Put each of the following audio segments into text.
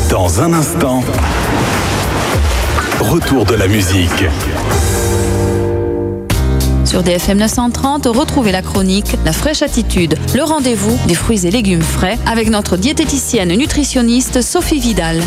Dans un instant, retour de la musique. Sur DFM 930, retrouvez la chronique La Fraîche Attitude, le rendez-vous des fruits et légumes frais avec notre diététicienne nutritionniste Sophie Vidal.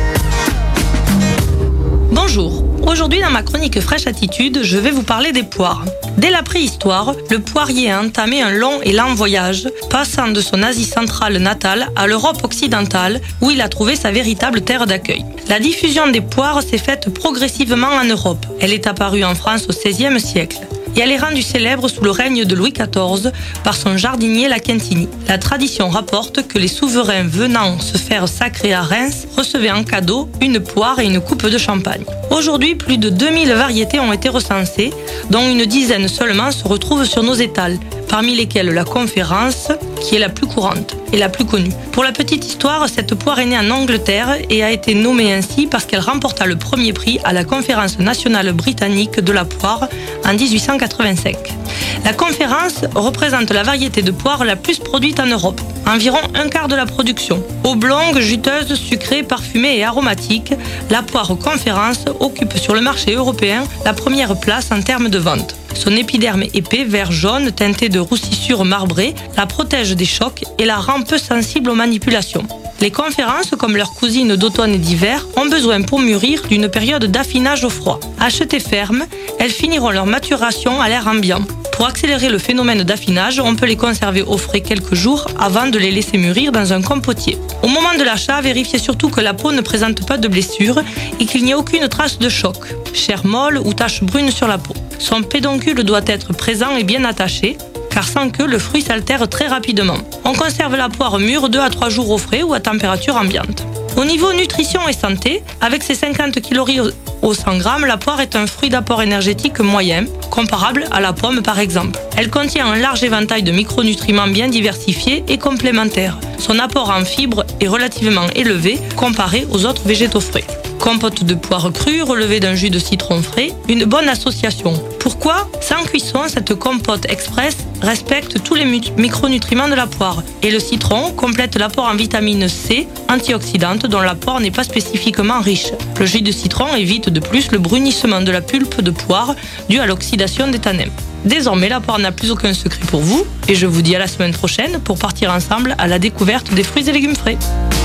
Bonjour, aujourd'hui dans ma chronique Fraîche Attitude, je vais vous parler des poires. Dès la préhistoire, le poirier a entamé un long et lent voyage, passant de son Asie centrale natale à l'Europe occidentale, où il a trouvé sa véritable terre d'accueil. La diffusion des poires s'est faite progressivement en Europe. Elle est apparue en France au XVIe siècle. Et elle est rendue célèbre sous le règne de Louis XIV par son jardinier La Quintini. La tradition rapporte que les souverains venant se faire sacrer à Reims recevaient en cadeau une poire et une coupe de champagne. Aujourd'hui, plus de 2000 variétés ont été recensées, dont une dizaine seulement se retrouvent sur nos étals, parmi lesquelles la conférence, qui est la plus courante et la plus connue. Pour la petite histoire, cette poire est née en Angleterre et a été nommée ainsi parce qu'elle remporta le premier prix à la Conférence nationale britannique de la poire en 1885. La conférence représente la variété de poire la plus produite en Europe, environ un quart de la production. Oblongue, juteuse, sucrée, parfumée et aromatique, la poire conférence occupe sur le marché européen la première place en termes de vente. Son épiderme épais, vert jaune, teinté de roussissures marbrées, la protège des chocs et la rend peu sensible aux manipulations. Les conférences, comme leurs cousines d'automne et d'hiver, ont besoin pour mûrir d'une période d'affinage au froid. Achetées fermes, elles finiront leur maturation à l'air ambiant. Pour accélérer le phénomène d'affinage, on peut les conserver au frais quelques jours avant de les laisser mûrir dans un compotier. Au moment de l'achat, vérifiez surtout que la peau ne présente pas de blessure et qu'il n'y ait aucune trace de choc, chair molle ou tache brune sur la peau. Son pédoncule doit être présent et bien attaché, car sans queue, le fruit s'altère très rapidement. On conserve la poire mûre 2 à 3 jours au frais ou à température ambiante. Au niveau nutrition et santé, avec ses 50 calories au 100 g, la poire est un fruit d'apport énergétique moyen, comparable à la pomme par exemple. Elle contient un large éventail de micronutriments bien diversifiés et complémentaires. Son apport en fibres est relativement élevé comparé aux autres végétaux frais. Compote de poire crue, relevée d'un jus de citron frais, une bonne association. Pourquoi ? Sans cuisson, cette compote express respecte tous les micronutriments de la poire. Et le citron complète l'apport en vitamine C, antioxydante, dont la poire n'est pas spécifiquement riche. Le jus de citron évite de plus le brunissement de la pulpe de poire dû à l'oxydation des tanins. Désormais, la poire n'a plus aucun secret pour vous, et je vous dis à la semaine prochaine pour partir ensemble à la découverte des fruits et légumes frais.